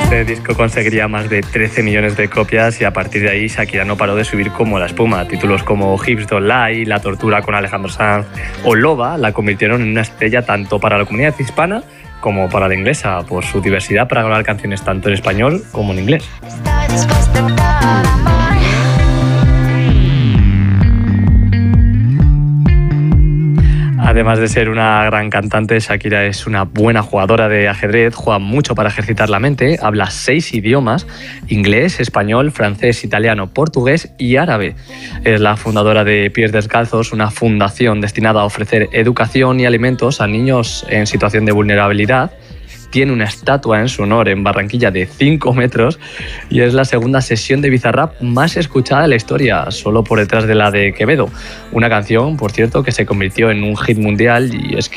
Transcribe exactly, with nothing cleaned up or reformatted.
Este disco conseguiría más de trece millones de copias y a partir de ahí Shakira no paró de subir como la espuma. Títulos como Hips Don't Lie, La Tortura con Alejandro Sanz o Loba la convirtieron en una estrella tanto para la comunidad hispana como para la inglesa, por su diversidad para grabar canciones tanto en español como en inglés. Además de ser una gran cantante, Shakira es una buena jugadora de ajedrez, juega mucho para ejercitar la mente, habla seis idiomas: inglés, español, francés, italiano, portugués y árabe. Es la fundadora de Pies Descalzos, una fundación destinada a ofrecer educación y alimentos a niños en situación de vulnerabilidad. Tiene una estatua en su honor en Barranquilla de cinco metros y es la segunda sesión de Bizarrap más escuchada de la historia, solo por detrás de la de Quevedo. Una canción, por cierto, que se convirtió en un hit mundial y es que